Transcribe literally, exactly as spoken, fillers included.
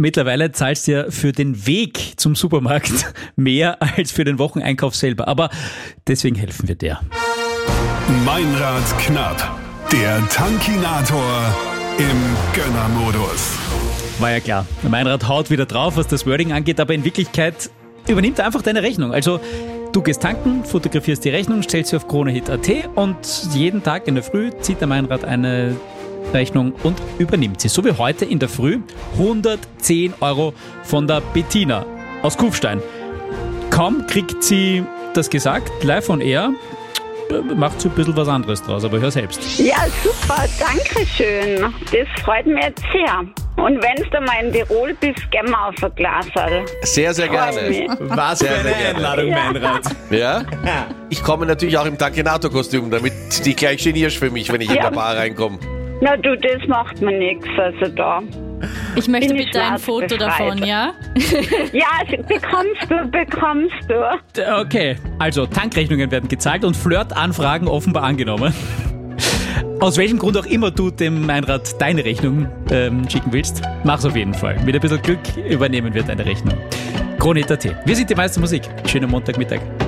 mittlerweile zahlst du ja für den Weg zum Supermarkt mehr als für den Wocheneinkauf selber. Aber deswegen helfen wir dir. Meinrad knapp. Der Tankinator im Gönnermodus. War ja klar. Der Meinrad haut wieder drauf, was das Wording angeht, aber in Wirklichkeit übernimmt er einfach deine Rechnung. Also du gehst tanken, fotografierst die Rechnung, stellst sie auf kronehit punkt at und jeden Tag in der Früh zieht der Meinrad eine Rechnung und übernimmt sie. So wie heute in der Früh hundertzehn Euro von der Bettina aus Kufstein. Kaum kriegt sie das gesagt, live on air, macht sie ein bisschen was anderes draus, aber hör selbst. Ja, super, danke schön. Das freut mich jetzt sehr. Und wenn du mal in Tirol bist, gehen wir auf ein Glas. Sehr, sehr gerne. Was Sehr, für eine sehr gerne. Einladung, Ja. Meinrad. Ja? Ich komme natürlich auch im Tankinator-Kostüm, damit die gleich genierst für mich, wenn ich in Ja. der Bar reinkomme. Na du, das macht mir nichts. Also da. Ich möchte Bin ich bitte ein schwarz Foto befreit. davon, ja? Ja, bekommst du, bekommst du. Okay, also Tankrechnungen werden gezahlt und Flirtanfragen offenbar angenommen. Aus welchem Grund auch immer du dem Meinrad deine Rechnung ähm, schicken willst, mach's auf jeden Fall. Mit ein bisschen Glück übernehmen wir deine Rechnung. kronehit punkt at. Wir sind die meiste Musik. Schönen Montagmittag.